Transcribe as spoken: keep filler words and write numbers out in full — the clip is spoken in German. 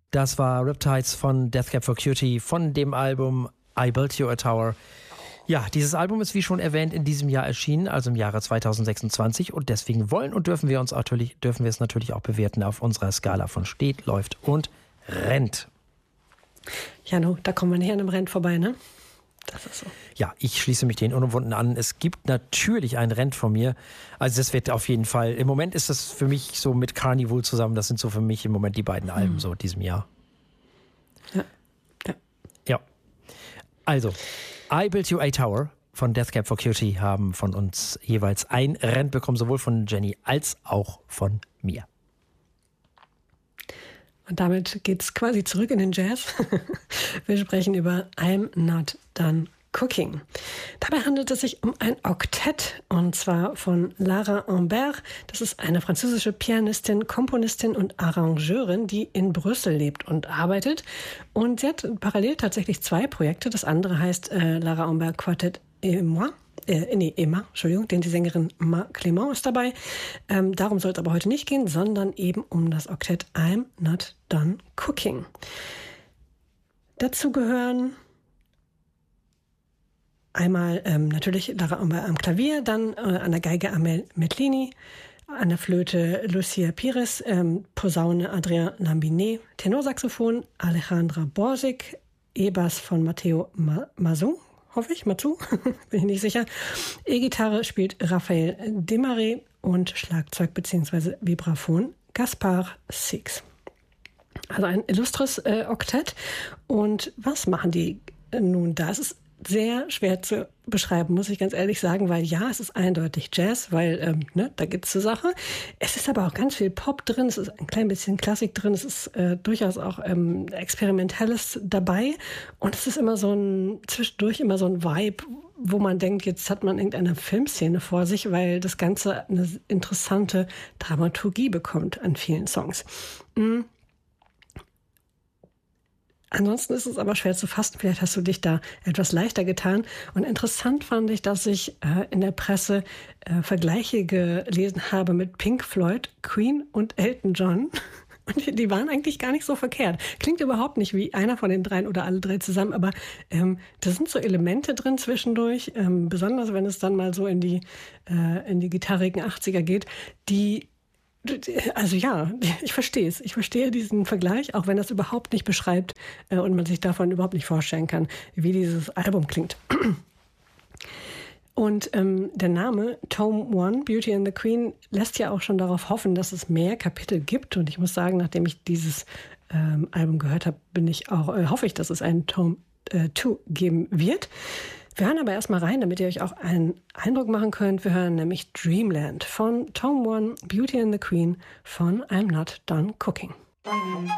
Das war Riptides von Death Cab for Cutie von dem Album I Built You a Tower. Ja, dieses Album ist wie schon erwähnt in diesem Jahr erschienen, also im Jahre zwanzig sechsundzwanzig, und deswegen wollen und dürfen wir uns natürlich, dürfen wir es natürlich auch bewerten auf unserer Skala von steht, läuft und rennt. Jano, da kommen wir nicht an einem Rennt vorbei, ne? Das ist so. Ja, ich schließe mich den Unumwunden an. Es gibt natürlich ein Rennt von mir. Also das wird auf jeden Fall, im Moment ist das für mich so mit Carnival zusammen, das sind so für mich im Moment die beiden Alben mhm. so diesem Jahr. Ja. Ja. Ja. Also, I Built You a Tower von Death Cab for Cutie haben von uns jeweils ein Rennt bekommen, sowohl von Jenny als auch von mir. Und damit geht's quasi zurück in den Jazz. Wir sprechen über I'm Not Done Cooking. Dabei handelt es sich um ein Oktett, und zwar von Lara Humbert. Das ist eine französische Pianistin, Komponistin und Arrangeurin, die in Brüssel lebt und arbeitet. Und sie hat parallel tatsächlich zwei Projekte. Das andere heißt äh, Lara Humbert Quartet et moi. Äh, nee, Emma, Entschuldigung, denn die Sängerin Ma Clément ist dabei. Ähm, darum soll es aber heute nicht gehen, sondern eben um das Oktett I'm Not Done Cooking. Dazu gehören einmal ähm, natürlich Lara Humbert am Klavier, dann äh, an der Geige Amel Metlini, an der Flöte Lucia Pires, ähm, Posaune Adrien Lambinet, Tenorsaxophon Alejandra Borsig, E-Bass von Matteo Ma- Mazon, hoffe ich, Matsu, bin ich nicht sicher. E-Gitarre spielt Raphael Desmarais und Schlagzeug bzw. Vibraphon Gaspard Six. Also ein illustres äh, Oktett. Und was machen die nun da? Es ist sehr schwer zu beschreiben, muss ich ganz ehrlich sagen, weil ja, es ist eindeutig Jazz, weil ähm, ne, da geht's zur Sache. Es ist aber auch ganz viel Pop drin, es ist ein klein bisschen Klassik drin, es ist äh, durchaus auch ähm, Experimentelles dabei, und es ist immer so ein, zwischendurch immer so ein Vibe, wo man denkt, jetzt hat man irgendeine Filmszene vor sich, weil das Ganze eine interessante Dramaturgie bekommt an vielen Songs. Mhm. Ansonsten ist es aber schwer zu fassen. Vielleicht hast du dich da etwas leichter getan. Und interessant fand ich, dass ich äh, in der Presse äh, Vergleiche gelesen habe mit Pink Floyd, Queen und Elton John. Und die, die waren eigentlich gar nicht so verkehrt. Klingt überhaupt nicht wie einer von den dreien oder alle drei zusammen, aber ähm, da sind so Elemente drin zwischendurch, ähm, besonders wenn es dann mal so in die, äh, in die gitarrigen achtziger geht, die Also ja, ich verstehe es. Ich verstehe diesen Vergleich, auch wenn das überhaupt nicht beschreibt äh, und man sich davon überhaupt nicht vorstellen kann, wie dieses Album klingt. Und ähm, der Name Tome One, Beauty and the Queen, lässt ja auch schon darauf hoffen, dass es mehr Kapitel gibt. Und ich muss sagen, nachdem ich dieses ähm, Album gehört habe, bin ich auch, äh, hoffe ich, dass es einen Tome äh, Two geben wird. Wir hören aber erstmal rein, damit ihr euch auch einen Eindruck machen könnt. Wir hören nämlich Dreamland von Tome One, Beauty and the Queen von I'm Not Done Cooking.